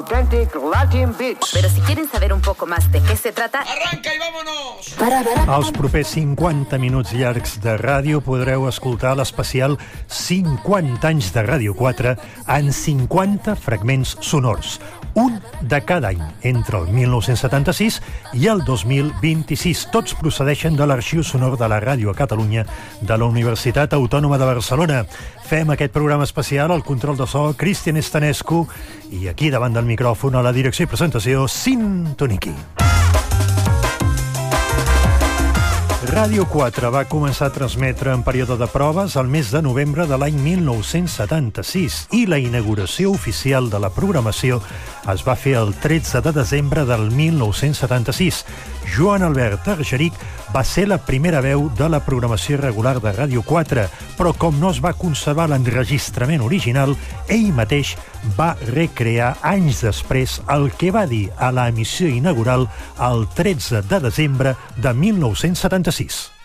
Authentic Latin Beats. Pero si quieren saber un poco más de qué se trata... ¡Arranca y vámonos! Als propers 50 minuts llargs de ràdio podreu escoltar l'especial 50 anys de Ràdio 4 en 50 fragments sonors, un de cada any, entre el 1976 i el 2026. Tots procedeixen de l'Arxiu Sonor de la Ràdio a Catalunya de la Universitat Autònoma de Barcelona. Fem aquest programa especial al control de so Cristian Estanescu i aquí davant del micròfon a la direcció i presentació Sintoniki. Ràdio 4 va començar a transmetre en període de proves el mes de novembre de l'any 1976 i la inauguració oficial de la programació es va fer el 13 de desembre del 1976. Joan Albert Argerich va ser la primera veu de la programació regular de Ràdio 4, però com no es va conservar l'enregistrament original, ell mateix va recrear anys després el que va dir a l'emissió inaugural el 13 de desembre de 1976.